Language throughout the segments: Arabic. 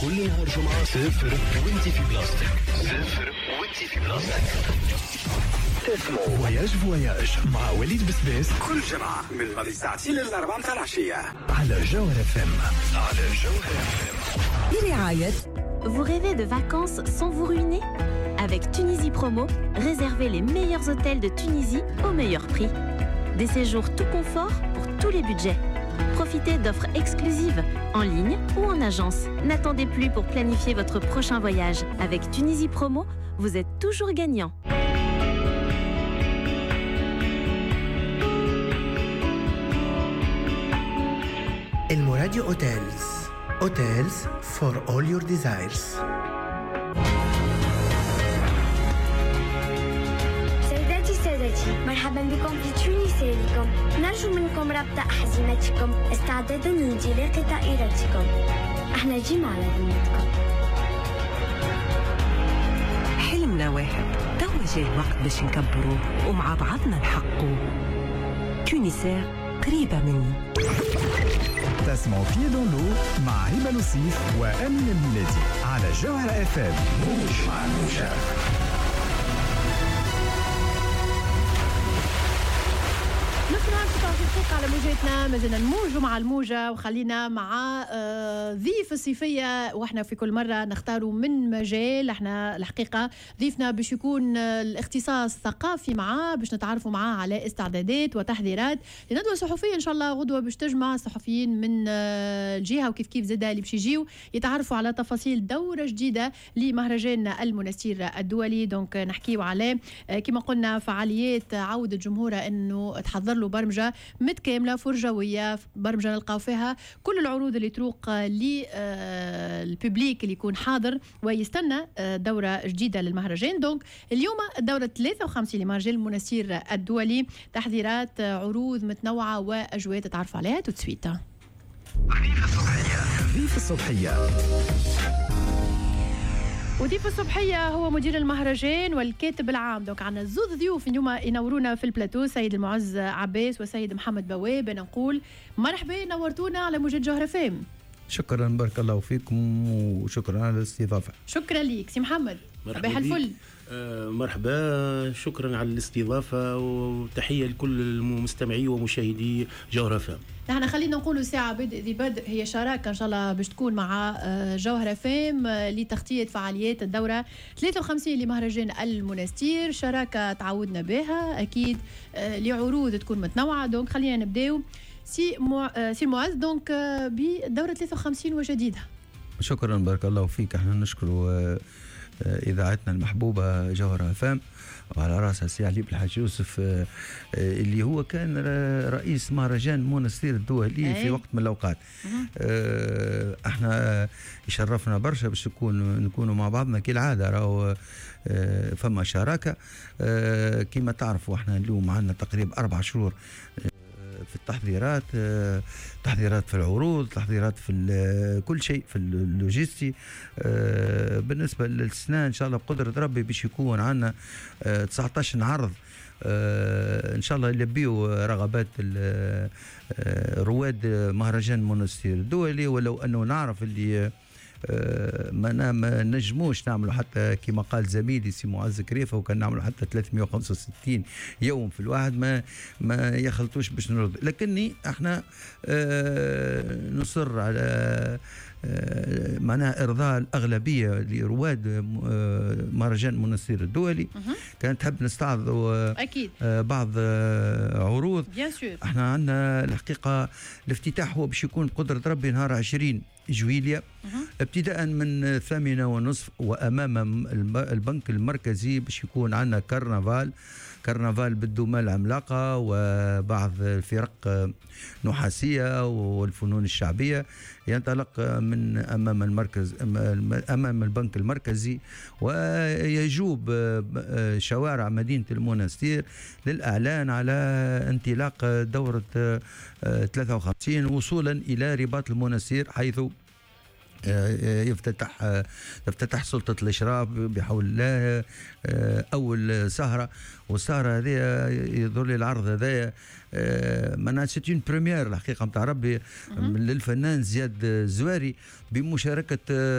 كل نهار جمعة صفر وانتي في بلاصتك. صفر وانتي في بلاصتك. تسمعوا فواياج مع وليد بسبيس كل جمعة من غادي الساعتين للأربعة متاع العشية على جوهر FM. برعاية. Vous rêvez de vacances sans vous ruiner? Avec Tunisie Promo, réservez les meilleurs hôtels de Tunisie au meilleur prix. Des séjours tout confort pour tous les budgets. Profitez d'offres exclusives en ligne ou en agence. N'attendez plus pour planifier votre prochain voyage. Avec Tunisie Promo, vous êtes toujours gagnant. الموراديو Hotels. Hotels for all your desires. سيداتي سادتي، مرحبا بكم في تونسيلكم. نرجو منكم ربط أحزمتكم استعدادا لانطلاق طائرتكم. احنا جينا على ذمتكم. حلمنا واحد، توا جاي الوقت باش نكبروه ومع بعضنا نحققوه. تونسير قريبة مني. تسمعوا بيي دون لو مع هبة لوسيف وأمين الميلادي على جوهر FM. موج مع الموجة. على موجتنا ما زلنا نموجوا مع الموجة، وخلينا مع ضيف الصيفية، واحنا في كل مرة نختاروا من مجال. احنا الحقيقة ضيفنا باش يكون الاختصاص ثقافي معاه، باش نتعرفوا معاه على استعدادات وتحضيرات لندوة صحفية ان شاء الله غدوة باش تجمع الصحفيين من الجهة، وكيف كيف زادا اللي باش يجيو يتعرفوا على تفاصيل دورة جديدة لمهرجان المنستير الدولي. دونك نحكيوا على كما قلنا فعاليات عودة الجمهور انه تحضر له برمجة متكاملة فرجوية، برمجة نلقاو فيها كل العروض اللي تروق للببليك اللي يكون حاضر ويستنى دورة جديدة للمهرجان. دونك اليوم الدورة 53 لمهرجان المنستير الدولي، تحضيرات عروض متنوعة وأجواء تتعرف عليها تسويت. ضيف الصبحية. وضيف الصبحية هو مدير المهرجان والكاتب العام. دونك عنا زوز ضيوف اليوم ينورونا في البلاتو، سيد المعز عباس وسيد محمد بواب. نقول مرحبا، نورتونا على موجة جوهر FM. شكرا، بارك الله فيكم وشكرا على الاستضافة. شكرا ليك سي محمد. مرحبا الفل. مرحبا، شكرا على الاستضافة وتحية لكل المستمعي ومشاهدي جوهر FM. نحن خلينا نقولوا ساعة بدء هي شراكة إن شاء الله باش تكون مع جوهر FM لتغطية فعاليات الدورة 53 لمهرجان المنستير. شراكة تعودنا بها أكيد لعروض تكون متنوعة. دونك خلينا نبداو سي معز دونك بدورة 53 وجديدة. شكرا، بارك الله فيك. احنا نشكر إذاعتنا المحبوبة جوهر FM وعلى رأسها سي علي بالحاج يوسف اللي هو كان رئيس مهرجان منستير الدولي في وقت من الأوقات. احنا يشرفنا برشا باش نكونوا مع بعضنا كالعادة. راهو فما شراكة كما تعرفوا. احنا اليوم عندنا تقريبا 4 شهور في التحضيرات، تحضيرات في العروض، تحضيرات في كل شيء في اللوجيستي. بالنسبة للسنة إن شاء الله بقدرة ربي باش يكون عنا 19 عرض إن شاء الله يلبيوا رغبات رواد مهرجان منستير الدولي. ولو أنه نعرف اللي ما نجموش نعملوا حتى كما قال زميلي سي معز كريفه، وكان نعملوا حتى 365 يوم في الواحد ما يخلطوش باش نرد. لكني احنا نصر على معناها إرضاء الأغلبية لرواد مهرجان منستير الدولي. كانت تحب نستعرض بعض عروض. احنا عندنا الحقيقة الافتتاح هو باش يكون بقدرة ربي نهار 20 جويلية ابتداء من 8:30 وأمام البنك المركزي باش يكون عندنا كرنفال بالدمى العملاقة وبعض الفرق نحاسية والفنون الشعبية. ينطلق من أمام البنك المركزي ويجوب شوارع مدينة المنستير للإعلان على انطلاق دورة 53 وصولا إلى رباط المنستير، حيث يفتتح سلطة الإشراف بحول الله أول سهرة، والسهرة هذه يظهر لي العرض هذايا معناها سيت اون بريمير الحقيقة نتاع ربي للفنان زياد الزواري بمشاركة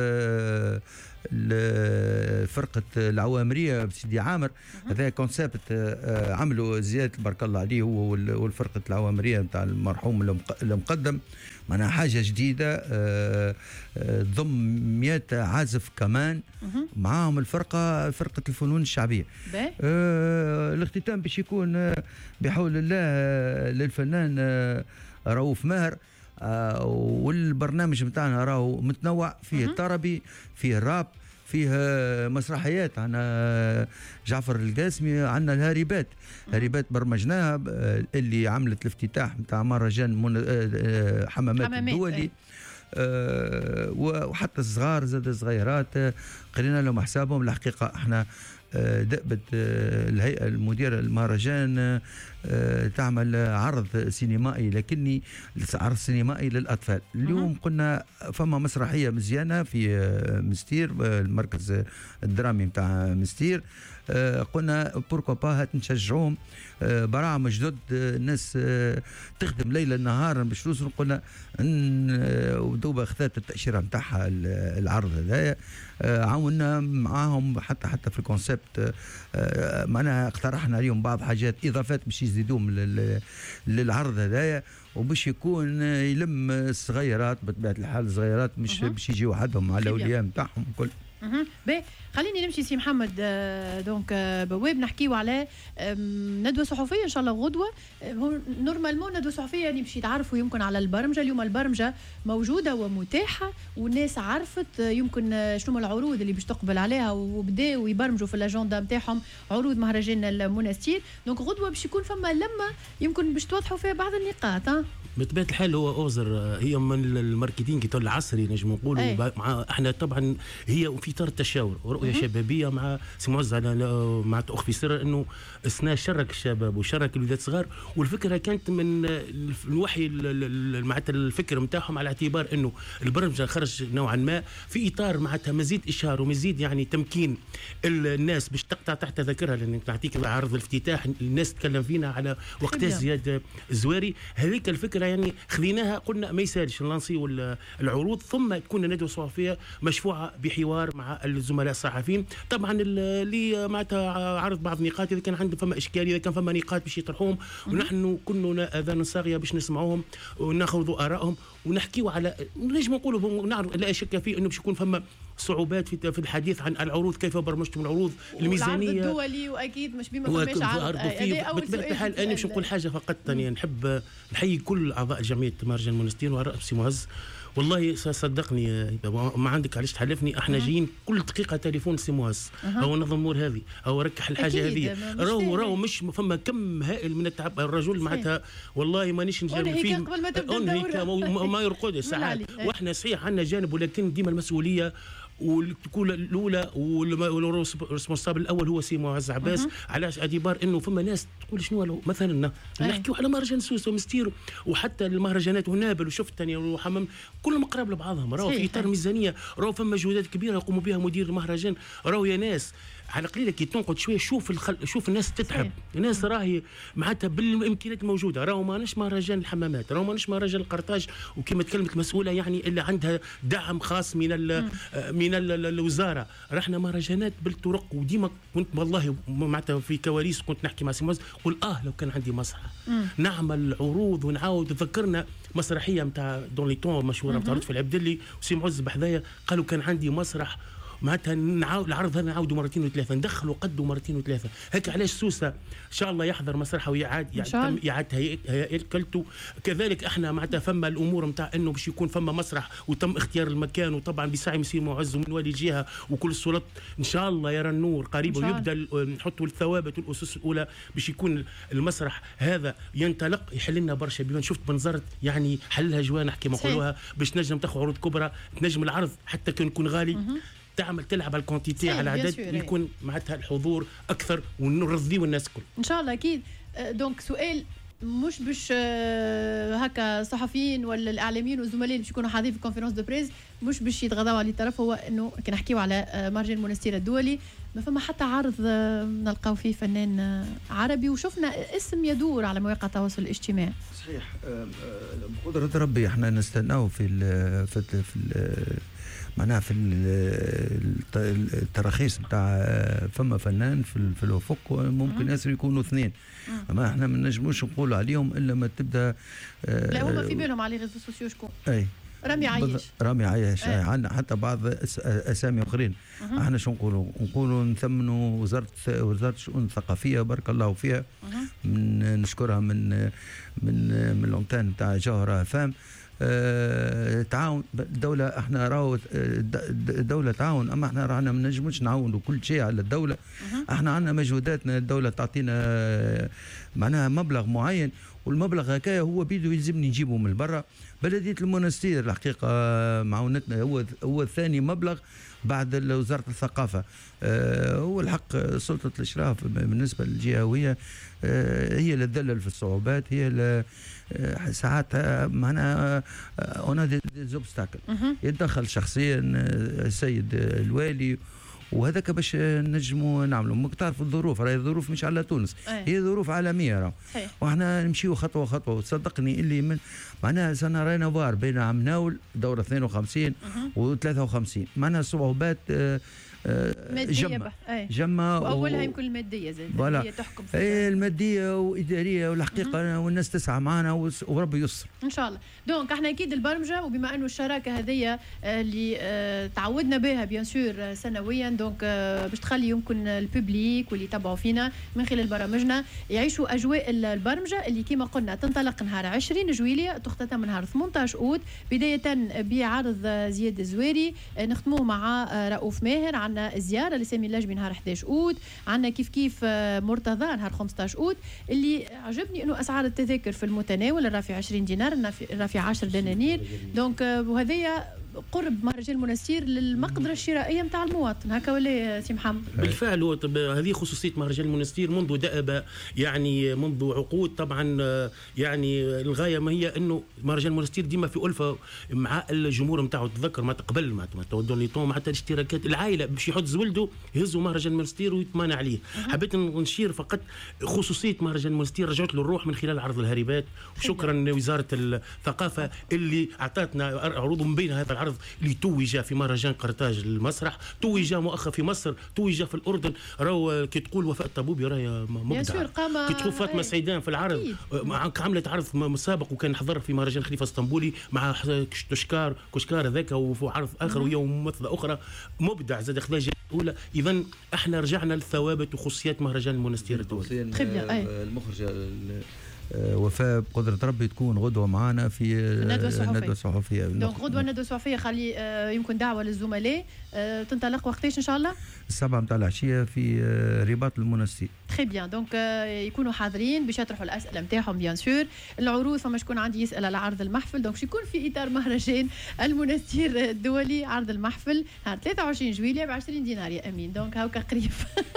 فرقة العوامرية بسيدي عامر. هذا كونسيبت عملوا زياد بارك الله عليه هو والفرقة العوامرية نتاع المرحوم المقدم، معناها حاجة جديدة ضم 100 عازف كمان معاهم فرقة الفنون الشعبية. الاختتام باش يكون بحول الله للفنان رؤوف ماهر. والبرنامج متاعنا راهو متنوع، فيه طربي، فيه راب، فيه مسرحيات. عنا جعفر القاسمي، عنا الهاربات برمجناها اللي عملت الافتتاح متاع مهرجان حمامات الدولي. وحتى الصغار زاد الصغيرات قرينا لهم حسابهم. الحقيقة احنا دأبت الهيئة المديرة المهرجان تعمل عرض سينمائي، لكني عرض سينمائي للأطفال. اليوم قلنا فما مسرحية مزيانة في مستير، المركز الدرامي متاع مستير. قلنا بوركوا با نشجعوهم برامج جدد، الناس تخدم ليلا نهارا باش توصل. قلنا ودوبا خذت التأشيرة نتاعها العرض هذايا. عاوننا معاهم حتى في الكونسيبت، معناها اقترحنا اليوم بعض حاجات اضافات باش يزيدوهم للعرض هذايا، وباش يكون يلم الصغيرات بطبيعة الحال. الصغيرات مش باش يجيو وحدهم على الاولياء نتاعهم الكل. خليني نمشي سي محمد دونك بواب نحكيو على ندوه صحفيه ان شاء الله غدوه. نورمالمون ندوه صحفيه يعني باش يتعرفوا يمكن على البرمجه. اليوم البرمجه موجوده ومتاحه والناس عرفت يمكن شنو العروض اللي باش تقبل عليها، وبداوا يبرمجوا في الاجنده نتاعهم عروض مهرجان المنستير. دونك غدوه باش يكون فما لما يمكن باش توضحوا فيها بعض النقاط. بطبيعه الحال هو اوزر هي من الماركتينج العصري نجم نقولوا. مع احنا طبعا هي في اطار التشاور ورؤيه شبابيه مع سي معز مع اخ في سر انه سنا شرك الشباب وشرك الولاد الصغار. والفكره كانت من الوحي معناتها الفكر نتاعهم على اعتبار انه البرمجه خرج نوعا ما في اطار معناتها مزيد اشهار ومزيد يعني تمكين الناس باش تقطع تحت ذاكرها. لان نعطيك عرض الافتتاح الناس تكلم فينا على وقتها زياد الزواري. هذيك الفكره يعني خذيناها قلنا ما يسالش نلانسيو العروض ثم تكون الندوه الصحفيه مشفوعه بحوار مع الزملاء الصحفيين. طبعا اللي معناتها عرض بعض النقاط اذا كان عنده فما اشكاليه، اذا كان فما نقاط باش يطرحوهم ونحن كلنا اذان صاغيه باش نسمعوهم وناخذوا ارائهم ونحكيوا على نجم نقولوا نعرف لا شك فيه انه باش يكون فما صعوبات في الحديث عن العروض، كيف برمجتم العروض، الميزانيه والعرض الدولي، واكيد مش بما فماش عرض. بطبيعه الحال انا باش نقول حاجه فقط ثانيه. نحب نحيي كل اعضاء جمعيه مهرجان المنستير وعلى رأس معز. والله صدقني ما عندك علاش تحلفني، احنا جايين كل دقيقه تليفون سي معز او نظم الامور هذه او ركح الحاجه هذه. راهو مش فما كم هائل من التعب. الرجل معناتها والله مانيش نجاوب فيه ما يرقد ساعات. واحنا صحيح عندنا جانب ولكن ديما المسؤوليه والكوله الاولى والريسبونسابل الاول هو سي معز عباس. علاش اعتبار انه فما ناس تقول شنو مثلا نحكيو على مهرجان سوسه ومستير وحتى المهرجانات ونابل وشفت ثاني وحمام كلهم قراب لبعضهم. راهو في اطار ميزانيه، راهو فما مجهودات كبيره يقوموا بها مدير المهرجان. راهو يا ناس على قليله كي تنقد شويه شوف الناس تتعب. الناس راهي معناتها بالامكانيات الموجوده. راهو ماناش مهرجان الحمامات، راهو ماناش مهرجان القرطاج وكما تكلمت المسؤوله يعني اللي عندها دعم خاص من الوزاره. رحنا مهرجانات بالطرق. وديما كنت والله معناتها في كواليس كنت نحكي مع سيموز قول لو كان عندي مسرح نعمل عروض ونعاود. تذكرنا مسرحيه نتاع دون لي طون مشهوره نتاع لطفي العبدلي وسي معز بحذايا قالوا كان عندي مسرح معناتها نعاود العرض هذا نعاودوا مرتين وثلاثه ندخلوا قدوا مرتين وثلاثه. هيك علاش سوسه ان شاء الله يحضر مسرحه ويعاد هيكلته. كذلك احنا معناتها فما الامور نتاع انه باش يكون فما مسرح وتم اختيار المكان وطبعا بسعي مسير معز ومن والي الجهه وكل السلطات ان شاء الله يرى النور قريب ويبدا نحطوا الثوابت والاسس الاولى باش يكون المسرح هذا ينطلق يحل لنا برشا. بما شفت منظرت يعني حلها جوانح كما يقولوها باش تنجم تاخذ عروض كبرى تنجم العرض حتى كان يكون غالي تلعب على الكونتيتي على العدد يكون معناتها الحضور اكثر ونرضيو الناس الكل ان شاء الله. اكيد. دونك سؤال مش باش هكا صحفيين ولا الاعلاميين والزملاء باش يكونوا حاضرين في كونفرنس دو بريز مش باش يتغضوا على طرف، هو انه كي نحكيو على مهرجان المونستير الدولي ما فما حتى عرض نلقاو فيه فنان عربي، وشفنا اسم يدور على مواقع التواصل الاجتماعي. صحيح، بقدرة ربي احنا نستناو في معناها في التراخيص بتاع فما فنان في الافق ممكن ياسر يكونوا اثنين، اما احنا ما نجموش نقولوا عليهم الا ما تبدا. لا هما في بالهم على ريزو سوسيو شكون؟ اي رامي عياش عندنا حتى بعض اسامي اخرين. احنا شو نقولوا نثمنوا وزاره الشؤون الثقافيه بارك الله فيها، نشكرها من العنتان تاع جوهره فام. تعاون الدولة، احنا راهو الدولة تعاون، اما احنا رانا ما نجموش نعاونوا كل شيء على الدولة. احنا عندنا مجهوداتنا، الدولة تعطينا معناها مبلغ معين، والمبلغ هكايا هو بيدو يلزمني نجيبه من برا. بلدية المونستير الحقيقة معاونتنا هو ثاني مبلغ بعد وزارة الثقافة. هو الحق سلطة الإشراف بالنسبة للجهوية هي اللي تدلل في الصعوبات، هي اللي ساعات معناها اون دي زوبستاكل يتدخل شخصيا السيد الوالي، وهذاك باش نجموا نعملوا. ما تعرفوا الظروف، راهي الظروف مش على تونس، هي ظروف عالميه راهو، واحنا نمشيو خطوه خطوه. وتصدقني اللي من معناها سنرينا فار بين عام ناول دوره 52 و 53 معناها صعوبات جمة واولها يمكن الماديه زي هي تحكم الماديه واداريه، والحقيقه والناس تسعى معنا وربي يسر ان شاء الله. دونك احنا اكيد البرمجه، وبما انه الشراكه هذه اللي تعودنا بها بيان سور سنويا، دونك باش تخلي يمكن الببليك واللي يتبعوا فينا من خلال برامجنا يعيشوا اجواء البرمجه اللي كما قلنا تنطلق نهار 20 جويلية تختتم نهار 18 اوت، بدايه بعرض زياد الزويري نختموه مع رؤوف ماهر، عندنا زياره لسامي اللاجبي نهار 11 اوت، عندنا كيف مرتضى نهار 15 اوت. اللي عجبني انه اسعار التذاكر في المتناول، الرافي 20 دينار، الرافي 10 دنانير، دونك وهذيا قرب مهرجان المونستير للمقدره الشرائيه نتاع المواطن، هكا ولا سي محمد؟ بالفعل هذه خصوصيه مهرجان المونستير منذ دأب، يعني منذ عقود طبعا. يعني الغايه ما هي انه مهرجان المونستير ديما في ألفة مع الجمهور نتاعو. تذكر ما تقبل مع تودون حتى الاشتراكات العائله باش يحط ولده يهزوا مهرجان المونستير ويتمانع عليه. حبيت نشير فقط خصوصيه مهرجان المونستير، رجعت له الروح من خلال عرض الهريبات، وشكرا لوزاره الثقافه اللي اعطتنا عروض من بين هذا العرض اللي توج في مهرجان قرطاج المسرح، توج مؤخر في مصر، توج في الاردن. راهو كي تقول وفاء الطبوبي راهي مبدعه، كي تقول فاطمه سعيدان في العرض عملت عرض مسابق وكان حضر في مهرجان خليفه اسطنبولي مع كشكار هذاك، وفي عرض اخر ويا ممثله اخرى مبدع زاد خلاجه اولى. اذا احنا رجعنا للثوابت وخصوصيات مهرجان المونستير الدولي. المخرجه وفاء بقدرة ربي تكون غدوة معنا في الندوة الصحفية. دونك غدوة الندوة الصحفية، خلي يمكن دعوة للزملاء. تنطلق وقتاش إن شاء الله؟ 7 متاع العشية في رباط المونستير. تري بيان، دونك يكونوا حاضرين باش يطرحوا الأسئلة نتاعهم بيان سور. العروض فما شكون عندي يسأل على عرض المحفل، دونك يكون في إطار مهرجان المونستير الدولي عرض المحفل نهار 23 جويلية ب 20 دينار يا أمين، دونك هاكا قريب.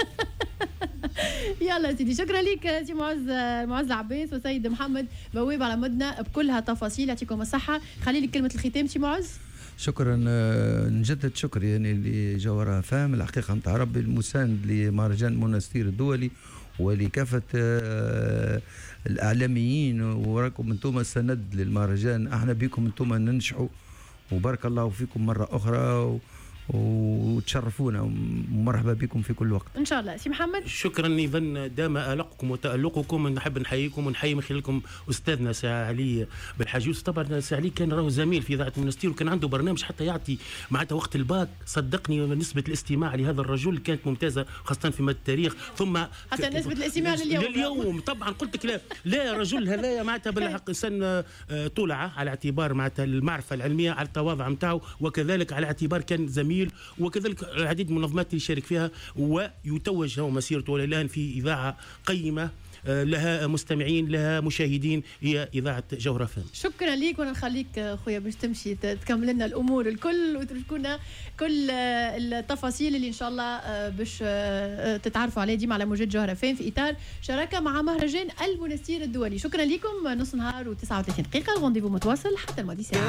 يلا سيدي، شكرا لك سي معز عباس وسيد محمد بواب على مدنا بكلها تفاصيل. يعطيكم الصحة. خلي لك كلمة الختام سي معز. شكرا، نجدد شكر يعني لجوهرة فام الحقيقة نتاع ربي المساند لمهرجان المونستير الدولي ولكافة الإعلاميين، وراكم انتم السند للمهرجان. احنا بكم انتم ننجحوا، وبارك الله فيكم مرة أخرى، وتشرفونا ومرحبا بكم في كل وقت ان شاء الله. سي محمد، شكرا. اذا دام القكم وتالقكم، نحب نحييكم ونحيي من خلالكم استاذنا سي علي بالحجوز. طبعا سي علي كان راهو زميل في اذاعه المونستير، وكان عنده برنامج حتى يعطي معناتها وقت الباك. صدقني نسبه الاستماع لهذا الرجل كانت ممتازه، خاصه في مد التاريخ. ثم حتى نسبه الاستماع لليوم طبعا قلت لك لا رجل هذايا معناتها بالحق انسان طلعه، على اعتبار معناتها المعرفه العلميه، على التواضع نتاعو، وكذلك على اعتبار كان زميل، وكذلك العديد من المنظمات اللي يشارك فيها، ويتوج هو مسيرته الان في اذاعه قيمه لها مستمعين، لها مشاهدين، هي إذاعة جوهرة فم. شكرا ليك، وانا نخليك خويا باش تمشي تكمل لنا الامور الكل وتشكونا كل التفاصيل اللي ان شاء الله باش تتعرفوا عليها ديما على موجات جوهرة فم في اطار شراكه مع مهرجان المنستير الدولي. شكرا لكم. نص نهار و39 دقيقه، الرونديفو متواصل حتى الماضي ساعه.